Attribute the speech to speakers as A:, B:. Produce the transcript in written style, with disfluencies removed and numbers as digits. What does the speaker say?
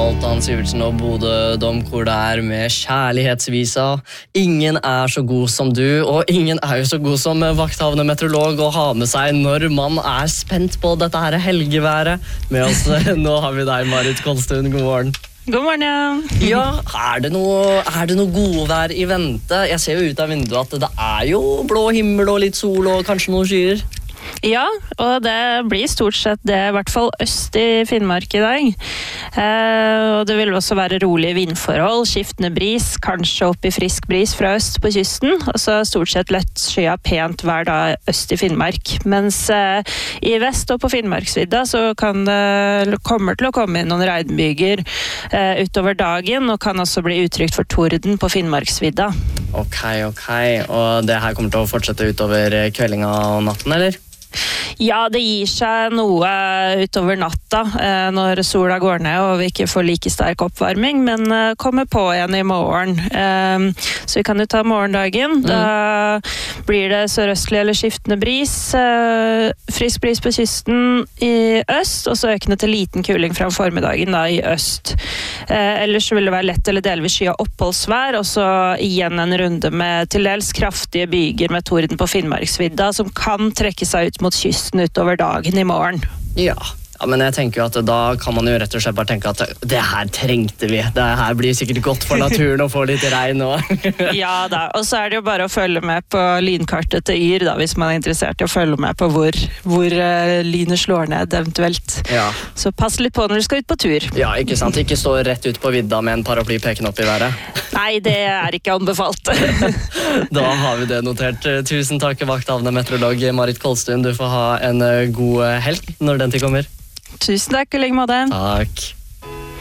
A: Halvdan Syvertsen og Bodø Domkor der med kjærlighetsvisa. Ingen så god som du, og ingen jo så god som vakthavende meteorolog å ha med seg når man spent på dette her helgeværet. Med oss nå har vi deg, Marit Kolstuen. God morgen.
B: God morgen,
A: ja. Det noe godvær i vente? Jeg ser jo ut av vinduet at det jo blå himmel og litt sol og kanskje noen skyer.
B: Ja, og det blir stort sett det, i hvert fall øst i Finnmark i dag. Og det vil også være rolige vindforhold, skiftende bris, kanskje opp i frisk bris fra øst på kysten, og så stort sett lett skya pent hver dag øst i Finnmark. Mens i vest og på Finnmarksvidda så kommer til å komme inn noen regnbyger utover dagen, og kan også bli uttrykt for torden på Finnmarksvidda.
A: Ok, og det her kommer til å fortsette utover kveldinga og natten, eller?
B: Ja, det gir seg noe utover natta når sola går ned og vi ikke får like sterk oppvarming, men kommer på igjen i morgen. Så vi kan jo ta morgendagen. Da blir det sørøstlig eller skiftende bris, frisk bris på kysten i øst, og så økende til liten kuling fra formiddagen da i øst. Ellers så vil det være lett eller delvis sky og oppholdsvær, og så igjen en runde med til dels kraftige byger med torden på Finnmarksvidda, som kan trekke seg ut mot kysten utover dagen i morgen.
A: Ja, men jeg tenker jo at da kan man jo rett og slett bare tenke at det her trengte vi. Det her blir sikkert godt for naturen å få litt regn nå.
B: Ja da, og så det jo bare å følge med på lynkartet til Yr da, hvis man interessert i å følge med på hvor lynet slår ned eventuelt.
A: Ja.
B: Så pass litt på når du skal ut på tur.
A: Ja, ikke sant? Ikke stå rett ut på vidda med en paraply pekende opp i været.
B: Nei, det ikke anbefalt.
A: Da har vi det notert. Tusen takk, vakthavende meteorolog Marit Kolstuen. Du får ha en god helg når den tid kommer.
B: Tusen takk, i like måte.
A: Takk.